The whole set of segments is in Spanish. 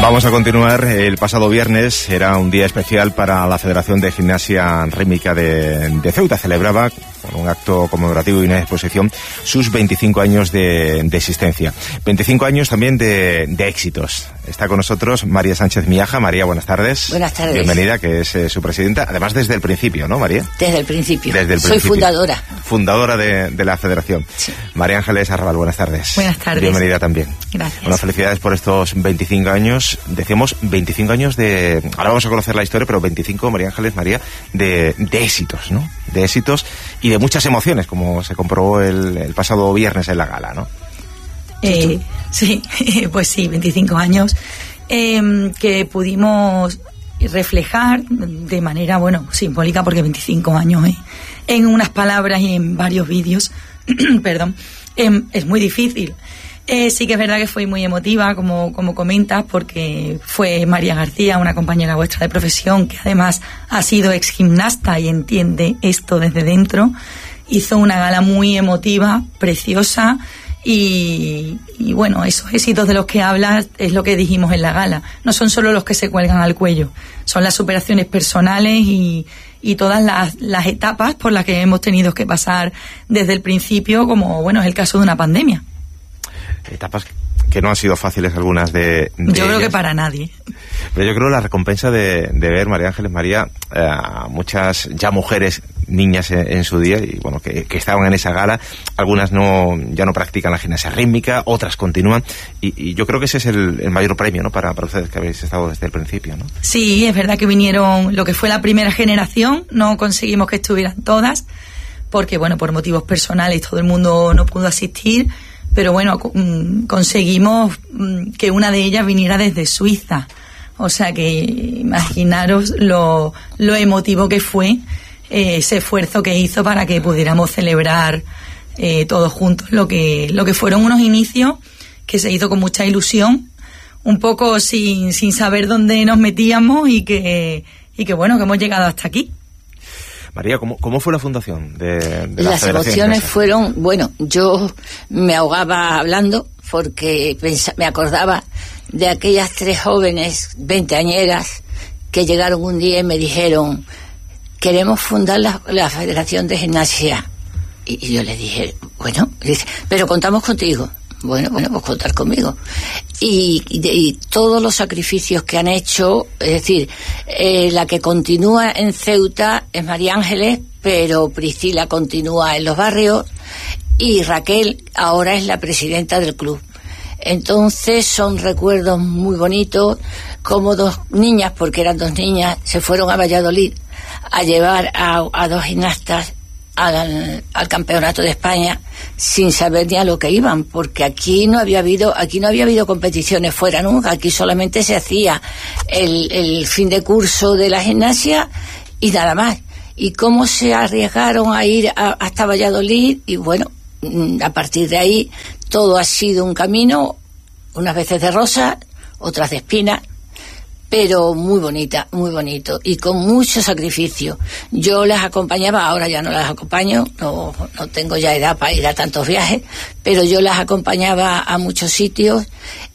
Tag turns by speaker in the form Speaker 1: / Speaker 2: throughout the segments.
Speaker 1: Vamos a continuar. El pasado viernes era un día especial para la Federación de Gimnasia Rítmica de Ceuta. Celebraba con un acto conmemorativo y una exposición sus 25 años de existencia. 25 años también de éxitos. Está con nosotros María Sánchez Miaja. María, buenas tardes.
Speaker 2: Buenas tardes.
Speaker 1: Bienvenida, que es su presidenta. Además, desde el principio, ¿no, María?
Speaker 2: Desde el principio.
Speaker 1: Desde el
Speaker 2: Soy
Speaker 1: principio.
Speaker 2: fundadora.
Speaker 1: Fundadora de la Federación.
Speaker 2: Sí.
Speaker 1: María Ángeles Arrabal, buenas tardes.
Speaker 3: Buenas tardes.
Speaker 1: Bienvenida también.
Speaker 3: Gracias.
Speaker 1: Bueno, felicidades por estos 25 años. Decíamos 25 años de... Ahora vamos a conocer la historia, pero 25, María Ángeles, María, de éxitos, ¿no? De éxitos y de muchas emociones, como se comprobó el pasado viernes en la gala, ¿no?
Speaker 3: Sí, pues sí, 25 años que pudimos reflejar de manera, bueno, simbólica, porque 25 años en unas palabras y en varios vídeos, perdón, es muy difícil. Sí que es verdad que fue muy emotiva, como comentas, porque fue María García, una compañera vuestra de profesión, que además ha sido ex gimnasta y entiende esto desde dentro. Hizo una gala muy emotiva, preciosa, y bueno, esos éxitos de los que hablas es lo que dijimos en la gala. No son solo los que se cuelgan al cuello, son las superaciones personales y todas las etapas por las que hemos tenido que pasar desde el principio, como bueno, es el caso de una pandemia.
Speaker 1: Etapas que no han sido fáciles algunas de
Speaker 3: yo creo
Speaker 1: ellas.
Speaker 3: Que para nadie.
Speaker 1: Pero yo creo la recompensa de ver, María Ángeles, María, muchas ya mujeres, niñas en su día, y bueno, que estaban en esa gala, algunas ya no practican la gimnasia rítmica, otras continúan, y yo creo que ese es el mayor premio, ¿no? Para ustedes, que habéis estado desde el principio, ¿no?
Speaker 3: Sí, es verdad que vinieron lo que fue la primera generación, no conseguimos que estuvieran todas, porque bueno, por motivos personales todo el mundo no pudo asistir, pero bueno, conseguimos que una de ellas viniera desde Suiza. O sea que imaginaros lo emotivo que fue ese esfuerzo que hizo para que pudiéramos celebrar todos juntos lo que fueron unos inicios que se hizo con mucha ilusión, un poco sin saber dónde nos metíamos y que bueno, que hemos llegado hasta aquí.
Speaker 1: María, ¿cómo fue la fundación de la
Speaker 2: Las
Speaker 1: Federación
Speaker 2: emociones
Speaker 1: Gimnasia?
Speaker 2: fueron, bueno, yo me ahogaba hablando porque me acordaba de aquellas 3 jóvenes veinteañeras que llegaron un día y me dijeron: queremos fundar la Federación de Gimnasia. Y yo les dije, bueno, pero contamos contigo. Bueno, pues contar conmigo. Y todos los sacrificios que han hecho, es decir, la que continúa en Ceuta es María Ángeles, pero Priscila continúa en los barrios y Raquel ahora es la presidenta del club. Entonces son recuerdos muy bonitos, como 2 niñas, porque eran 2 niñas, se fueron a Valladolid a llevar a 2 gimnastas al campeonato de España sin saber ni a lo que iban, porque aquí no había habido competiciones fuera nunca, aquí solamente se hacía el fin de curso de la gimnasia y nada más. Y cómo se arriesgaron a ir hasta Valladolid, y bueno, a partir de ahí todo ha sido un camino, unas veces de rosa, otras de espinas, pero muy bonita, muy bonito, y con mucho sacrificio. Yo las acompañaba, ahora ya no las acompaño, no tengo ya edad para ir a tantos viajes, pero yo las acompañaba a muchos sitios,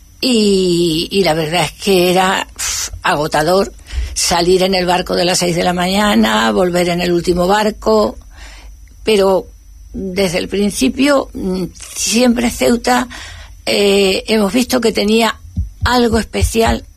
Speaker 2: y la verdad es que era agotador salir en el barco de las 6 de la mañana, volver en el último barco, pero desde el principio siempre Ceuta hemos visto que tenía algo especial